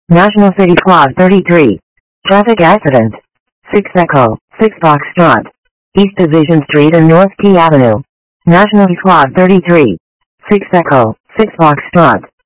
National City Squad 33. Traffic accident. 6 Echo, 6 Foxtrot. East Division Street and North Key Avenue. National Squad 33. 6 Echo, 6 Foxtrot.